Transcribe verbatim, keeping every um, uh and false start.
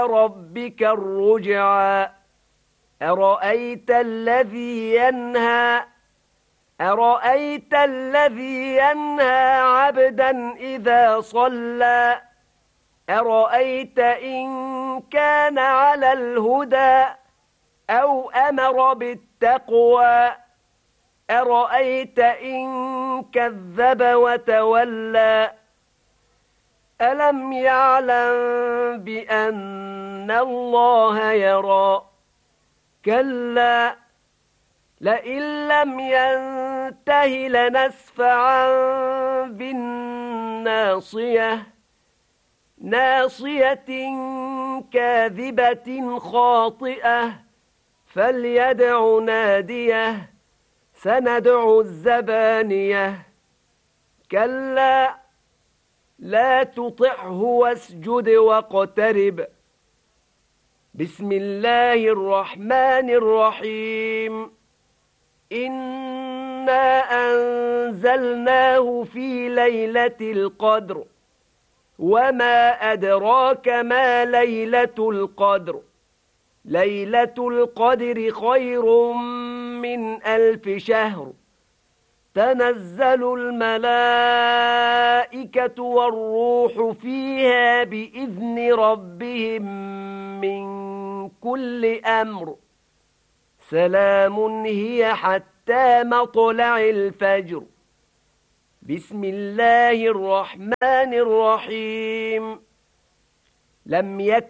ربك الرجعى أرأيت الذي ينهى أرأيت الذي ينهى عبدا إذا صلى أرأيت إن كان على الهدى أو أمر بالتقوى أرأيت إن كذب وتولى ألم يعلم بأن الله يرى كلا لئن لم ينته لنسفعا بالناصية ناصية كاذبة خاطئة فليدع ناديه سندع الزبانية كلا لا تطعه واسجد واقترب بسم الله الرحمن الرحيم إنا أنزلناه في ليلة القدر وما أدراك ما ليلة القدر ليلة القدر خير من ألف شهر تنزل الملائكة والروح فيها بإذن ربهم من كل أمر سلام هي حتى مطلع الفجر بسم الله الرحمن الرحيم لم يكن